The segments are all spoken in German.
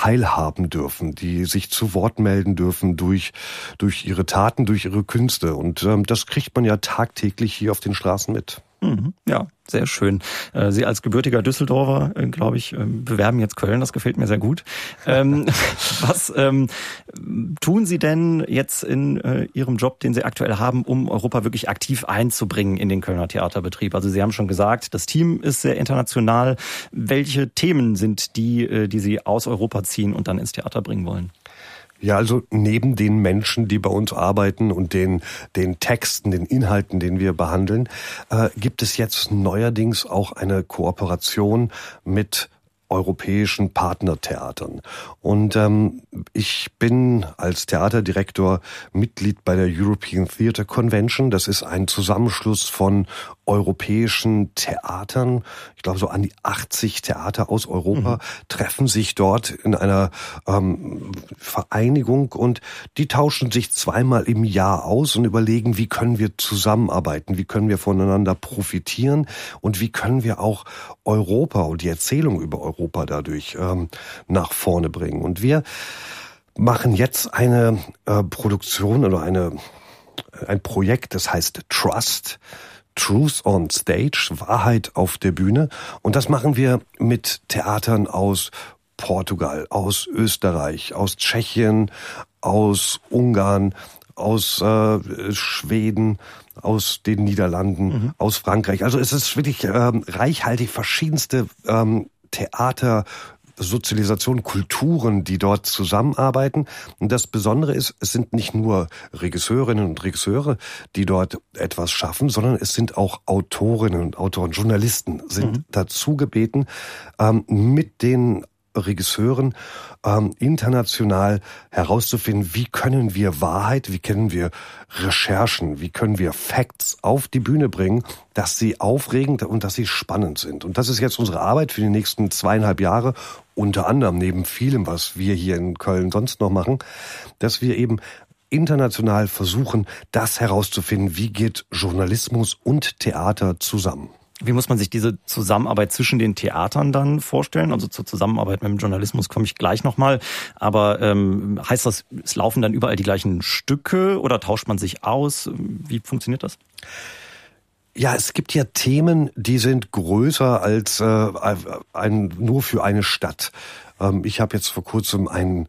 teilhaben dürfen, die sich zu Wort melden dürfen durch ihre Taten, durch ihre Künste. Und das kriegt man ja tagtäglich hier auf den Straßen mit. Ja, sehr schön. Sie als gebürtiger Düsseldorfer, glaube ich, bewerben jetzt Köln. Das gefällt mir sehr gut. Was tun Sie denn jetzt in Ihrem Job, den Sie aktuell haben, um Europa wirklich aktiv einzubringen in den Kölner Theaterbetrieb? Also Sie haben schon gesagt, das Team ist sehr international. Welche Themen sind die Sie aus Europa ziehen und dann ins Theater bringen wollen? Ja, also neben den Menschen, die bei uns arbeiten und den Texten, den Inhalten, den wir behandeln, gibt es jetzt neuerdings auch eine Kooperation mit europäischen Partnertheatern. Und ich bin als Theaterdirektor Mitglied bei der European Theatre Convention. Das ist ein Zusammenschluss von europäischen Theatern. Ich glaube, so an die 80 Theater aus Europa treffen sich dort in einer Vereinigung und die tauschen sich zweimal im Jahr aus und überlegen, wie können wir zusammenarbeiten, wie können wir voneinander profitieren und wie können wir auch Europa und die Erzählung über Europa dadurch nach vorne bringen. Und wir machen jetzt eine Produktion oder ein Projekt, das heißt Truth on Stage, Wahrheit auf der Bühne. Und das machen wir mit Theatern aus Portugal, aus Österreich, aus Tschechien, aus Ungarn, aus Schweden, aus den Niederlanden, aus Frankreich. Also es ist wirklich reichhaltig verschiedenste Theater, Sozialisation, Kulturen, die dort zusammenarbeiten. Und das Besondere ist, es sind nicht nur Regisseurinnen und Regisseure, die dort etwas schaffen, sondern es sind auch Autorinnen und Autoren, Journalisten sind dazu gebeten, mit den Regisseuren international herauszufinden, wie können wir Wahrheit, wie können wir Recherchen, wie können wir Facts auf die Bühne bringen, dass sie aufregend und dass sie spannend sind. Und das ist jetzt unsere Arbeit für die nächsten 2,5 Jahre, unter anderem neben vielem, was wir hier in Köln sonst noch machen, dass wir eben international versuchen, das herauszufinden, wie geht Journalismus und Theater zusammen. Wie muss man sich diese Zusammenarbeit zwischen den Theatern dann vorstellen? Also zur Zusammenarbeit mit dem Journalismus komme ich gleich nochmal. Aber heißt das, es laufen dann überall die gleichen Stücke oder tauscht man sich aus? Wie funktioniert das? Ja, es gibt ja Themen, die sind größer als nur für eine Stadt. Ich habe jetzt vor kurzem eine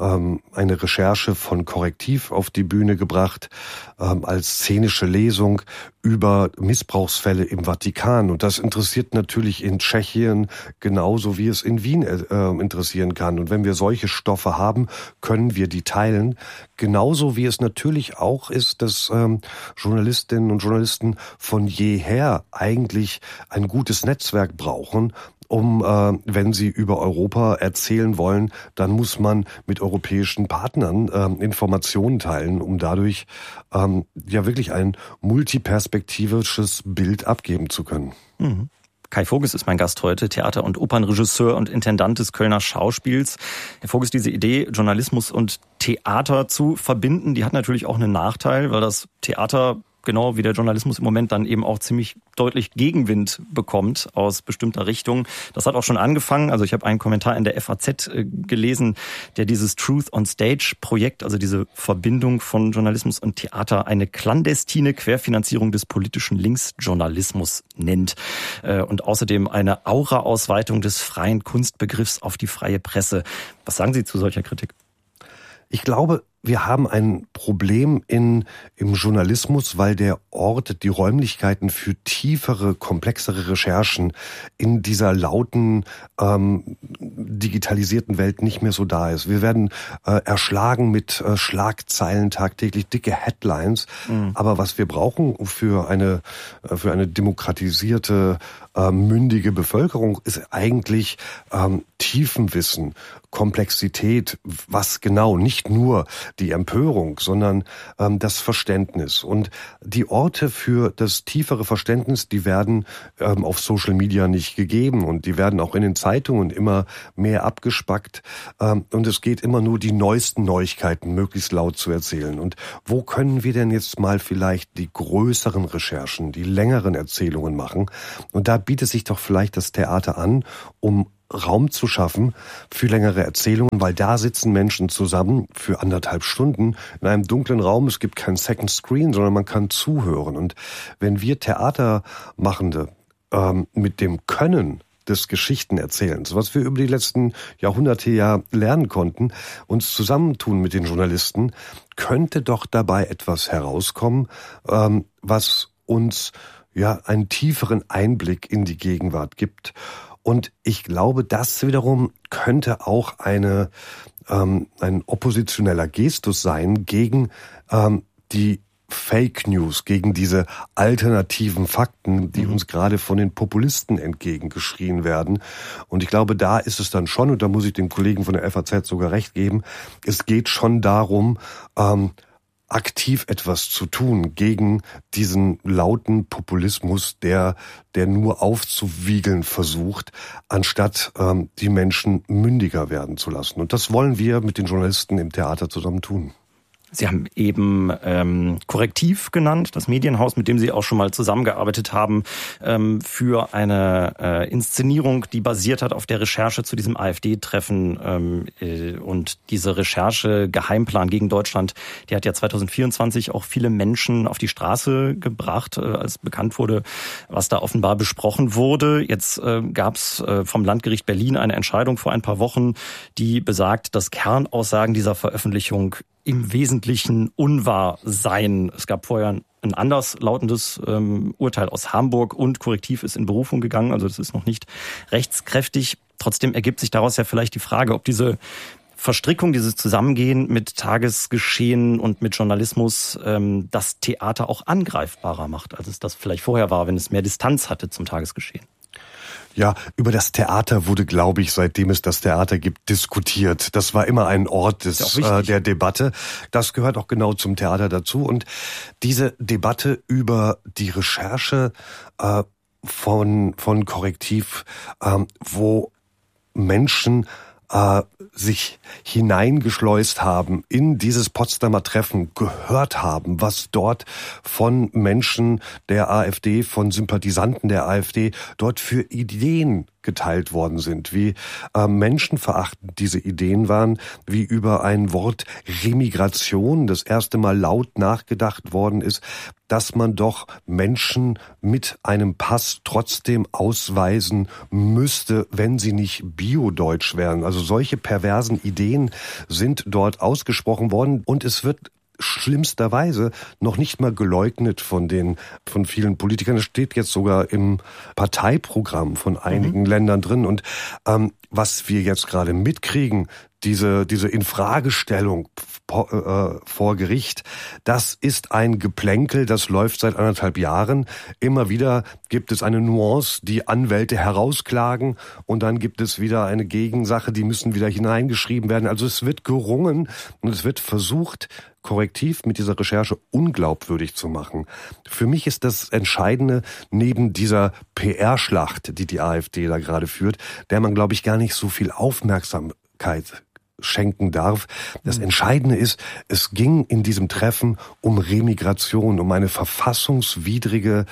Recherche von Korrektiv auf die Bühne gebracht, als szenische Lesung über Missbrauchsfälle im Vatikan. Und das interessiert natürlich in Tschechien genauso, wie es in Wien interessieren kann. Und wenn wir solche Stoffe haben, können wir die teilen. Genauso wie es natürlich auch ist, dass Journalistinnen und Journalisten von jeher eigentlich ein gutes Netzwerk brauchen, wenn sie über Europa erzählen wollen, dann muss man mit europäischen Partnern Informationen teilen, um dadurch ja wirklich ein multiperspektivisches Bild abgeben zu können. Kai Voges ist mein Gast heute, Theater- und Opernregisseur und Intendant des Kölner Schauspiels. Herr Voges, diese Idee, Journalismus und Theater zu verbinden, die hat natürlich auch einen Nachteil, weil das Theater genau wie der Journalismus im Moment dann eben auch ziemlich deutlich Gegenwind bekommt aus bestimmter Richtung. Das hat auch schon angefangen. Also ich habe einen Kommentar in der FAZ gelesen, der dieses Truth on Stage Projekt, also diese Verbindung von Journalismus und Theater, eine clandestine Querfinanzierung des politischen Linksjournalismus nennt. Und außerdem eine Aura-Ausweitung des freien Kunstbegriffs auf die freie Presse. Was sagen Sie zu solcher Kritik? Ich glaube, wir haben ein Problem im Journalismus, weil der Ort, die Räumlichkeiten für tiefere, komplexere Recherchen in dieser lauten, digitalisierten Welt nicht mehr so da ist. Wir werden erschlagen mit Schlagzeilen tagtäglich, dicke Headlines. Aber was wir brauchen für eine demokratisierte, mündige Bevölkerung ist eigentlich Tiefenwissen, Komplexität, was genau, nicht nur die Empörung, sondern das Verständnis. Und die Orte für das tiefere Verständnis, die werden auf Social Media nicht gegeben und die werden auch in den Zeitungen immer mehr abgespackt. Und es geht immer nur, die neuesten Neuigkeiten möglichst laut zu erzählen. Und wo können wir denn jetzt mal vielleicht die größeren Recherchen, die längeren Erzählungen machen? Und da bietet sich doch vielleicht das Theater an, um Raum zu schaffen für längere Erzählungen, weil da sitzen Menschen zusammen für 1,5 Stunden in einem dunklen Raum. Es gibt kein Second Screen, sondern man kann zuhören. Und wenn wir Theatermachende mit dem Können des Geschichtenerzählens, was wir über die letzten Jahrhunderte ja lernen konnten, uns zusammentun mit den Journalisten, könnte doch dabei etwas herauskommen, was uns ja einen tieferen Einblick in die Gegenwart gibt. Und ich glaube, das wiederum könnte auch ein oppositioneller Gestus sein gegen die Fake News, gegen diese alternativen Fakten, die uns gerade von den Populisten entgegengeschrien werden. Und ich glaube, da ist es dann schon, und da muss ich dem Kollegen von der FAZ sogar recht geben, es geht schon darum, aktiv etwas zu tun gegen diesen lauten Populismus, der nur aufzuwiegeln versucht, anstatt die Menschen mündiger werden zu lassen. Und das wollen wir mit den Journalisten im Theater zusammen tun. Sie haben eben Korrektiv genannt, das Medienhaus, mit dem Sie auch schon mal zusammengearbeitet haben, für eine Inszenierung, die basiert hat auf der Recherche zu diesem AfD-Treffen. Und diese Recherche Geheimplan gegen Deutschland, die hat ja 2024 auch viele Menschen auf die Straße gebracht, als bekannt wurde, was da offenbar besprochen wurde. Jetzt gab es vom Landgericht Berlin eine Entscheidung vor ein paar Wochen, die besagt, dass Kernaussagen dieser Veröffentlichung im Wesentlichen unwahr seien. Es gab vorher ein anders lautendes Urteil aus Hamburg und Korrektiv ist in Berufung gegangen, also das ist noch nicht rechtskräftig. Trotzdem ergibt sich daraus ja vielleicht die Frage, ob diese Verstrickung, dieses Zusammengehen mit Tagesgeschehen und mit Journalismus das Theater auch angreifbarer macht, als es das vielleicht vorher war, wenn es mehr Distanz hatte zum Tagesgeschehen. Ja, über das Theater wurde, glaube ich, seitdem es das Theater gibt, diskutiert. Das war immer ein Ort der Debatte. Das gehört auch genau zum Theater dazu. Und diese Debatte über die Recherche von Korrektiv, wo Menschen sich hineingeschleust haben in dieses Potsdamer Treffen, gehört haben, was dort von Menschen der AfD, von Sympathisanten der AfD dort für Ideen geteilt worden sind, wie menschenverachtend diese Ideen waren, wie über ein Wort Remigration das erste Mal laut nachgedacht worden ist, dass man doch Menschen mit einem Pass trotzdem ausweisen müsste, wenn sie nicht biodeutsch wären. Also solche perversen Ideen sind dort ausgesprochen worden und es wird schlimmsterweise noch nicht mal geleugnet von vielen Politikern. Es steht jetzt sogar im Parteiprogramm von einigen Ländern drin. Und was wir jetzt gerade mitkriegen, diese Infragestellung vor Gericht, das ist ein Geplänkel, das läuft seit 1,5 Jahren. Immer wieder gibt es eine Nuance, die Anwälte herausklagen und dann gibt es wieder eine Gegensache, die müssen wieder hineingeschrieben werden. Also es wird gerungen und es wird versucht, Korrektiv mit dieser Recherche unglaubwürdig zu machen. Für mich ist das Entscheidende neben dieser PR-Schlacht, die AfD da gerade führt, der man, glaube ich, gar nicht so viel Aufmerksamkeit schenken darf. Das Entscheidende ist, es ging in diesem Treffen um Remigration, um eine verfassungswidrige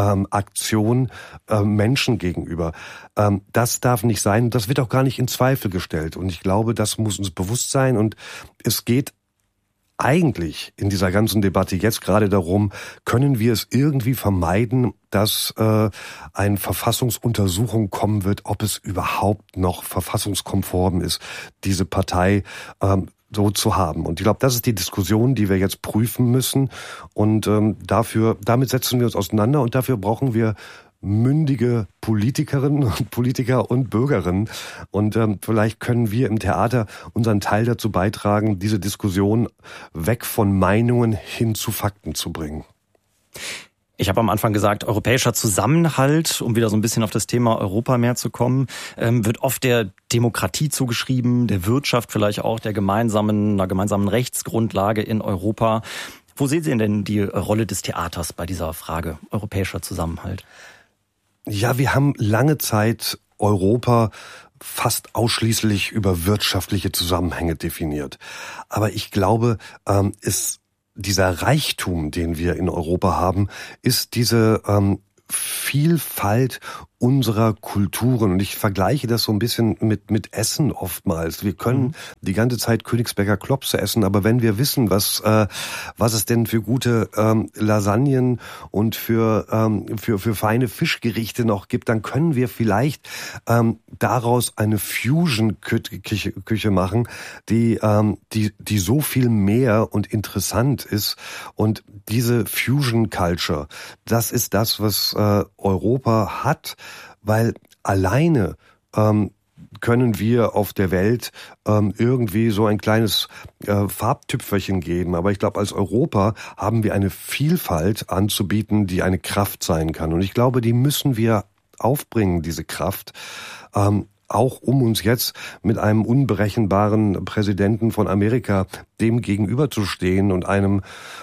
Aktion Menschen gegenüber. Das darf nicht sein. Das wird auch gar nicht in Zweifel gestellt. Und ich glaube, das muss uns bewusst sein. Und es geht eigentlich in dieser ganzen Debatte jetzt gerade darum, können wir es irgendwie vermeiden, dass eine Verfassungsuntersuchung kommen wird, ob es überhaupt noch verfassungskonform ist, diese Partei so zu haben. Und ich glaube, das ist die Diskussion, die wir jetzt prüfen müssen. Und damit setzen wir uns auseinander und dafür brauchen wir mündige Politikerinnen und Politiker und Bürgerinnen. Und vielleicht können wir im Theater unseren Teil dazu beitragen, diese Diskussion weg von Meinungen hin zu Fakten zu bringen. Ich habe am Anfang gesagt, europäischer Zusammenhalt, um wieder so ein bisschen auf das Thema Europa mehr zu kommen, wird oft der Demokratie zugeschrieben, der Wirtschaft vielleicht auch, einer gemeinsamen Rechtsgrundlage in Europa. Wo sehen Sie denn die Rolle des Theaters bei dieser Frage europäischer Zusammenhalt? Ja, wir haben lange Zeit Europa fast ausschließlich über wirtschaftliche Zusammenhänge definiert. Aber ich glaube, dieser Reichtum, den wir in Europa haben, ist diese Vielfalt unserer Kulturen. Und ich vergleiche das so ein bisschen mit Essen oftmals. Wir können die ganze Zeit Königsberger Klopse essen, aber wenn wir wissen, was es denn für gute Lasagnen und für feine Fischgerichte noch gibt, dann können wir vielleicht daraus eine Fusion-Küche machen, die so viel mehr und interessant ist. Und diese Fusion-Culture, das ist das, was Europa hat, weil alleine können wir auf der Welt irgendwie so ein kleines Farbtüpferchen geben. Aber ich glaube, als Europa haben wir eine Vielfalt anzubieten, die eine Kraft sein kann. Und ich glaube, die müssen wir aufbringen, diese Kraft, auch um uns jetzt mit einem unberechenbaren Präsidenten von Amerika dem gegenüberzustehen und einem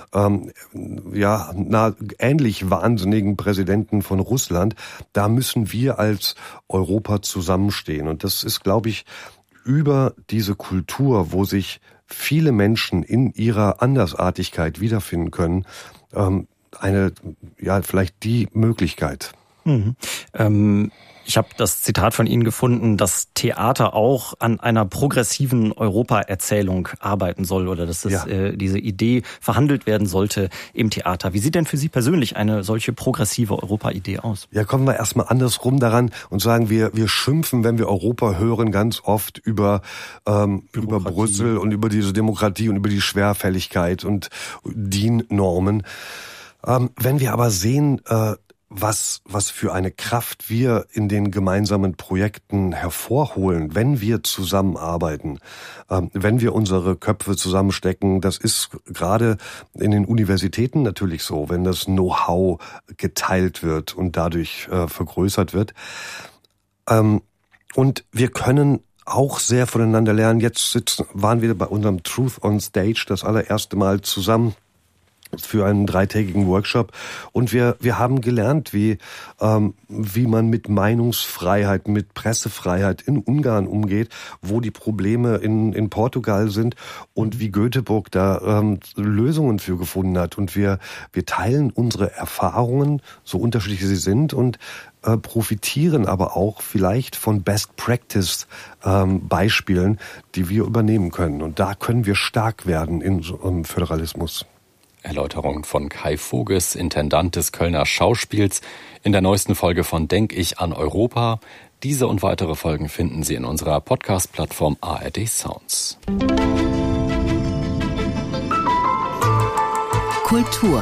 ähnlich wahnsinnigen Präsidenten von Russland. Da müssen wir als Europa zusammenstehen. Und das ist, glaube ich, über diese Kultur, wo sich viele Menschen in ihrer Andersartigkeit wiederfinden können, vielleicht die Möglichkeit. Ich habe das Zitat von Ihnen gefunden, dass Theater auch an einer progressiven Europa-Erzählung arbeiten soll oder dass diese Idee verhandelt werden sollte im Theater. Wie sieht denn für Sie persönlich eine solche progressive Europa-Idee aus? Ja, kommen wir erstmal andersrum daran und sagen, wir schimpfen, wenn wir Europa hören, ganz oft über Brüssel und über diese Demokratie und über die Schwerfälligkeit und DIN-Normen. Wenn wir aber sehen, was für eine Kraft wir in den gemeinsamen Projekten hervorholen, wenn wir zusammenarbeiten, wenn wir unsere Köpfe zusammenstecken. Das ist gerade in den Universitäten natürlich so, wenn das Know-how geteilt wird und dadurch vergrößert wird. Und wir können auch sehr voneinander lernen. Jetzt waren wir bei unserem Truth on Stage das allererste Mal zusammen für einen 3-tägigen Workshop und wir haben gelernt, wie man mit Meinungsfreiheit, mit Pressefreiheit in Ungarn umgeht, wo die Probleme in Portugal sind und wie Göteborg da Lösungen für gefunden hat. Und wir teilen unsere Erfahrungen, so unterschiedlich sie sind, und profitieren aber auch vielleicht von Best Practice Beispielen, die wir übernehmen können. Und da können wir stark werden im Föderalismus. Erläuterung von Kai Voges, Intendant des Kölner Schauspiels, in der neuesten Folge von Denk ich an Europa. Diese und weitere Folgen finden Sie in unserer Podcast-Plattform ARD Sounds. Kultur.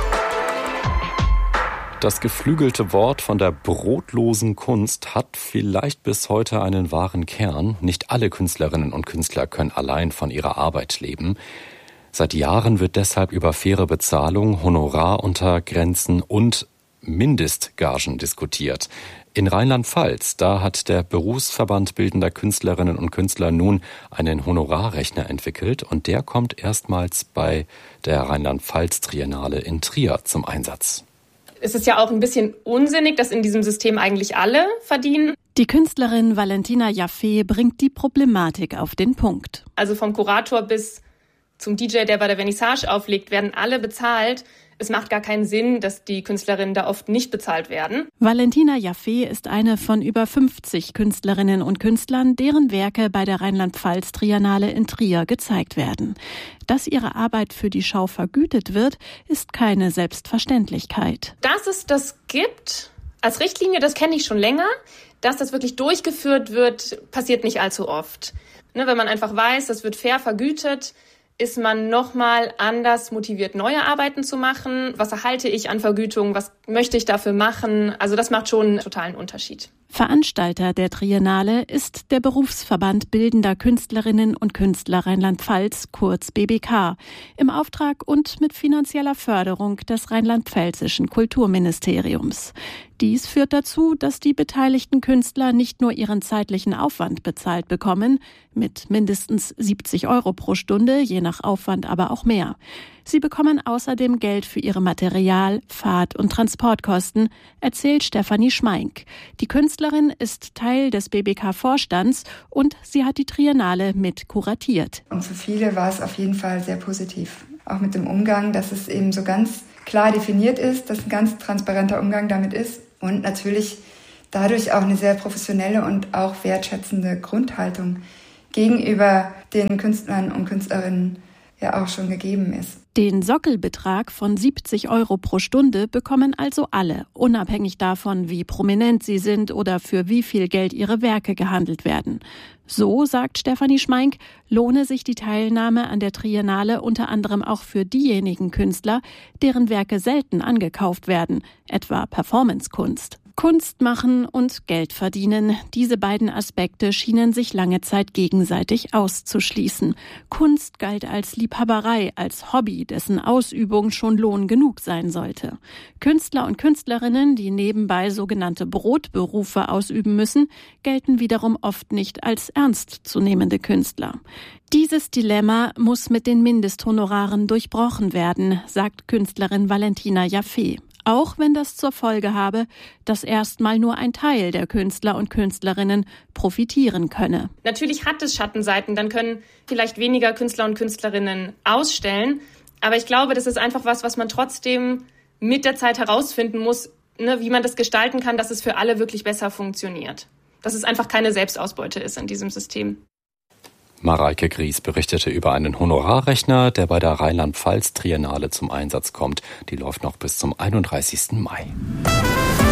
Das geflügelte Wort von der brotlosen Kunst hat vielleicht bis heute einen wahren Kern. Nicht alle Künstlerinnen und Künstler können allein von ihrer Arbeit leben. Seit Jahren wird deshalb über faire Bezahlung, Honoraruntergrenzen und Mindestgagen diskutiert. In Rheinland-Pfalz, da hat der Berufsverband Bildender Künstlerinnen und Künstler nun einen Honorarrechner entwickelt und der kommt erstmals bei der Rheinland-Pfalz-Triennale in Trier zum Einsatz. Es ist ja auch ein bisschen unsinnig, dass in diesem System eigentlich alle verdienen. Die Künstlerin Valentina Jaffe bringt die Problematik auf den Punkt. Also vom Kurator bis zum DJ, der bei der Vernissage auflegt, werden alle bezahlt. Es macht gar keinen Sinn, dass die Künstlerinnen da oft nicht bezahlt werden. Valentina Jaffe ist eine von über 50 Künstlerinnen und Künstlern, deren Werke bei der Rheinland-Pfalz-Triennale in Trier gezeigt werden. Dass ihre Arbeit für die Schau vergütet wird, ist keine Selbstverständlichkeit. Dass es das gibt als Richtlinie, das kenne ich schon länger. Dass das wirklich durchgeführt wird, passiert nicht allzu oft. Wenn man einfach weiß, das wird fair vergütet, ist man nochmal anders motiviert, neue Arbeiten zu machen. Was erhalte ich an Vergütung? Was möchte ich dafür machen? Also das macht schon einen totalen Unterschied. Veranstalter der Triennale ist der Berufsverband Bildender Künstlerinnen und Künstler Rheinland-Pfalz, kurz BBK, im Auftrag und mit finanzieller Förderung des rheinland-pfälzischen Kulturministeriums. Dies führt dazu, dass die beteiligten Künstler nicht nur ihren zeitlichen Aufwand bezahlt bekommen, mit mindestens 70 € pro Stunde, je nach Aufwand aber auch mehr. Sie bekommen außerdem Geld für ihre Material-, Fahrt- und Transportkosten, erzählt Stefanie Schmeink. Die Künstlerin ist Teil des BBK-Vorstands und sie hat die Triennale mit kuratiert. Und für viele war es auf jeden Fall sehr positiv. Auch mit dem Umgang, dass es eben so ganz klar definiert ist, dass ein ganz transparenter Umgang damit ist. Und natürlich dadurch auch eine sehr professionelle und auch wertschätzende Grundhaltung gegenüber den Künstlern und Künstlerinnen ja auch schon gegeben ist. Den Sockelbetrag von 70 € pro Stunde bekommen also alle, unabhängig davon, wie prominent sie sind oder für wie viel Geld ihre Werke gehandelt werden. So, sagt Stefanie Schmeink, lohne sich die Teilnahme an der Triennale unter anderem auch für diejenigen Künstler, deren Werke selten angekauft werden, etwa Performancekunst. Kunst machen und Geld verdienen, diese beiden Aspekte schienen sich lange Zeit gegenseitig auszuschließen. Kunst galt als Liebhaberei, als Hobby, dessen Ausübung schon Lohn genug sein sollte. Künstler und Künstlerinnen, die nebenbei sogenannte Brotberufe ausüben müssen, gelten wiederum oft nicht als ernstzunehmende Künstler. Dieses Dilemma muss mit den Mindesthonoraren durchbrochen werden, sagt Künstlerin Valentina Jaffe. Auch wenn das zur Folge habe, dass erstmal nur ein Teil der Künstler und Künstlerinnen profitieren könne. Natürlich hat es Schattenseiten, dann können vielleicht weniger Künstler und Künstlerinnen ausstellen. Aber ich glaube, das ist einfach was man trotzdem mit der Zeit herausfinden muss, wie man das gestalten kann, dass es für alle wirklich besser funktioniert. Dass es einfach keine Selbstausbeute ist in diesem System. Mareike Gries berichtete über einen Honorarrechner, der bei der Rheinland-Pfalz-Triennale zum Einsatz kommt. Die läuft noch bis zum 31. Mai.